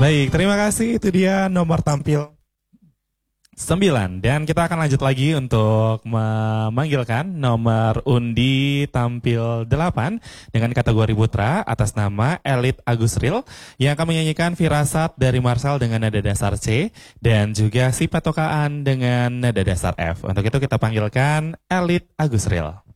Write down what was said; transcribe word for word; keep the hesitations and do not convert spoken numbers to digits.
Baik, terima kasih. Itu dia nomor tampil sembilan. Dan kita akan lanjut lagi untuk memanggilkan nomor undi tampil delapan dengan kategori putra atas nama Elit Agusril yang akan menyanyikan Firasat dari Marcel dengan nada dasar C dan juga Si Patokaan dengan nada dasar F. Untuk itu kita panggilkan Elit Agusril.